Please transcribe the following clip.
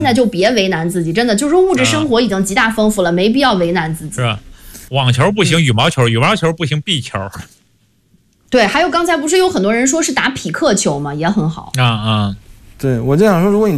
在就别为难自己，真的就是物质生活已经极大丰富了，没必要为难自己。 是吧？网球不行，羽毛球不行，壁球。 对，还有刚才不是有很多人说是打匹克球吗？也很好。 啊啊。 对，我就想说，如果你